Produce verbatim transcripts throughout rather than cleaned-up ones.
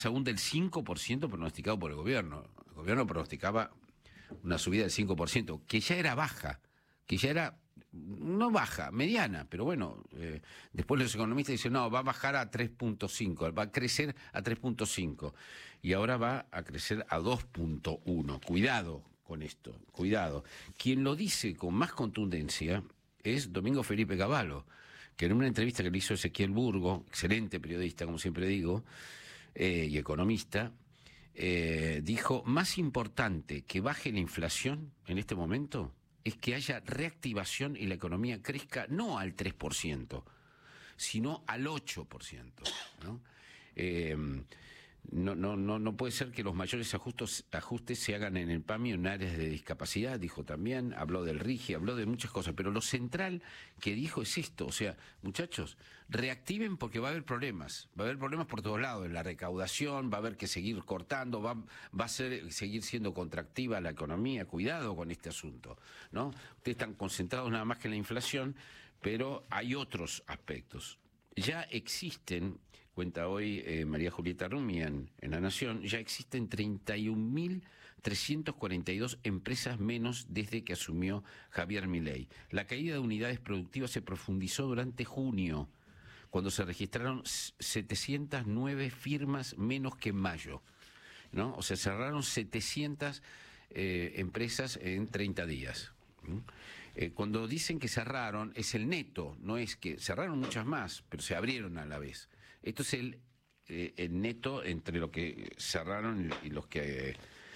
aún del cinco por ciento pronosticado por el gobierno. El gobierno pronosticaba una subida del cinco por ciento, que ya era baja, que ya era, no baja, mediana, pero bueno, eh, después los economistas dicen, no, va a bajar a tres punto cinco, va a crecer a tres punto cinco, y ahora va a crecer a dos punto uno. Cuidado con esto, cuidado. Quien lo dice con más contundencia es Domingo Felipe Cavallo, que en una entrevista que le hizo Ezequiel Burgo, excelente periodista, como siempre digo, eh, y economista, eh, dijo, más importante que baje la inflación en este momento es que haya reactivación y la economía crezca no al tres por ciento, sino al ocho por ciento, ¿no? Eh, No, no, no, no puede ser que los mayores ajustes, ajustes se hagan en el PAMI en áreas de discapacidad, dijo también, habló del RIGI, habló de muchas cosas, pero lo central que dijo es esto, o sea, muchachos, reactiven porque va a haber problemas, va a haber problemas por todos lados, en la recaudación, va a haber que seguir cortando, va, va a ser, seguir siendo contractiva la economía, cuidado con este asunto, ¿no? Ustedes están concentrados nada más que en la inflación, pero hay otros aspectos. Ya existen, cuenta hoy eh, María Julieta Rumi en, en La Nación, ya existen treinta y un mil trescientas cuarenta y dos empresas menos desde que asumió Javier Milei. La caída de unidades productivas se profundizó durante junio, cuando se registraron setecientas nueve firmas menos que en mayo, ¿no? O sea, cerraron setecientas eh, empresas en treinta días. Eh, cuando dicen que cerraron, es el neto, no es que cerraron muchas más, pero se abrieron a la vez. Esto es el, eh, el neto entre lo que cerraron y los que,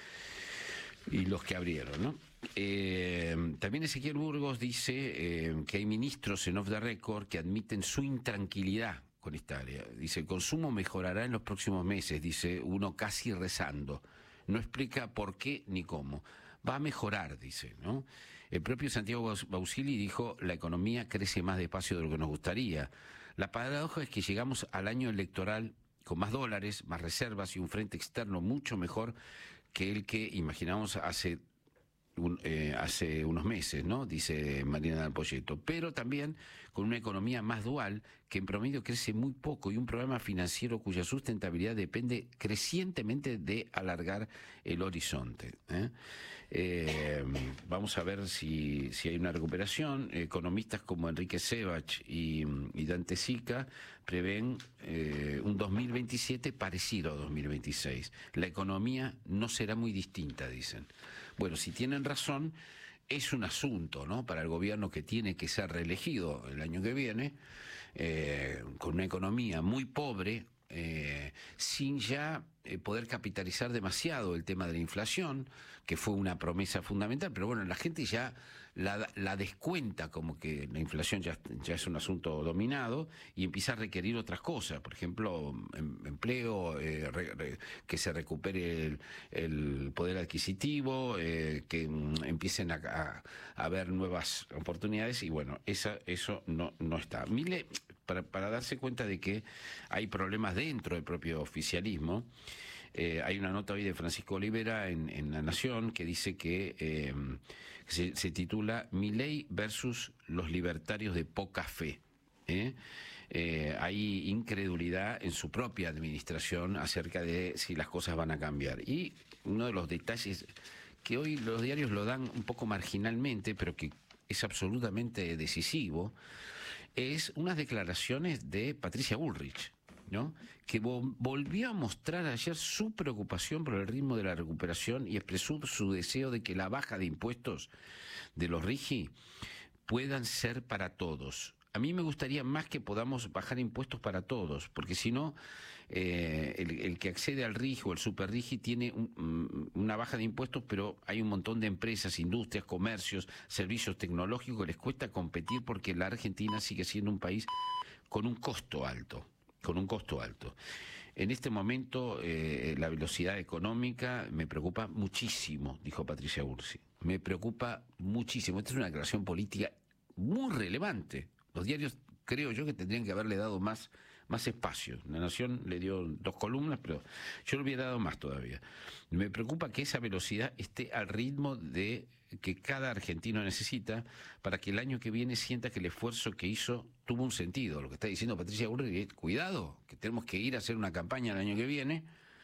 y los que abrieron, ¿no? Eh, también Ezequiel Burgos dice eh, que hay ministros en off the record que admiten su intranquilidad con esta área. Dice, el consumo mejorará en los próximos meses, dice uno casi rezando. No explica por qué ni cómo. Va a mejorar, dice, ¿no? El propio Santiago Bausili dijo, la economía crece más despacio de lo que nos gustaría. La paradoja es que llegamos al año electoral con más dólares, más reservas y un frente externo mucho mejor que el que imaginamos hace Un, eh, hace unos meses, ¿no? Dice Marina Del Poyeto, pero también con una economía más dual que en promedio crece muy poco y un programa financiero cuya sustentabilidad depende crecientemente de alargar el horizonte, ¿eh? Eh, vamos a ver si, si hay una recuperación. Economistas como Enrique Sebach y, y Dante Sica prevén eh, un dos mil veintisiete parecido a dos mil veintiséis. La economía no será muy distinta, dicen. Bueno, si tienen razón, es un asunto, ¿no?, para el gobierno que tiene que ser reelegido el año que viene, eh, con una economía muy pobre, eh, sin ya eh, poder capitalizar demasiado el tema de la inflación, que fue una promesa fundamental, pero bueno, la gente ya la, la descuenta como que la inflación ya, ya es un asunto dominado y empieza a requerir otras cosas, por ejemplo, em, empleo, eh, re, re, que se recupere el, el poder adquisitivo, eh, que mm, empiecen a, a, a haber nuevas oportunidades y bueno, esa, eso no, no está. Milei, para, para darse cuenta de que hay problemas dentro del propio oficialismo, Eh, hay una nota hoy de Francisco Olivera en, en La Nación que dice que eh, se, se titula Milei versus los libertarios de poca fe. ¿Eh? Eh, hay incredulidad en su propia administración acerca de si las cosas van a cambiar. Y uno de los detalles que hoy los diarios lo dan un poco marginalmente, pero que es absolutamente decisivo, es unas declaraciones de Patricia Bullrich, ¿no?, que volvió a mostrar ayer su preocupación por el ritmo de la recuperación y expresó su deseo de que la baja de impuestos de los RIGI puedan ser para todos. A mí me gustaría más que podamos bajar impuestos para todos, porque si no, eh, el, el que accede al RIGI o el super RIGI tiene un, una baja de impuestos, pero hay un montón de empresas, industrias, comercios, servicios tecnológicos que les cuesta competir porque la Argentina sigue siendo un país con un costo alto. con un costo alto. En este momento eh, la velocidad económica me preocupa muchísimo, dijo Patricia Bullrich. Me preocupa muchísimo. Esta es una declaración política muy relevante. Los diarios, creo yo, que tendrían que haberle dado más, más espacio. La Nación le dio dos columnas, pero yo le hubiera dado más todavía. Me preocupa que esa velocidad esté al ritmo de que cada argentino necesita para que el año que viene sienta que el esfuerzo que hizo tuvo un sentido. Lo que está diciendo Patricia Bullrich es, cuidado, que tenemos que ir a hacer una campaña el año que viene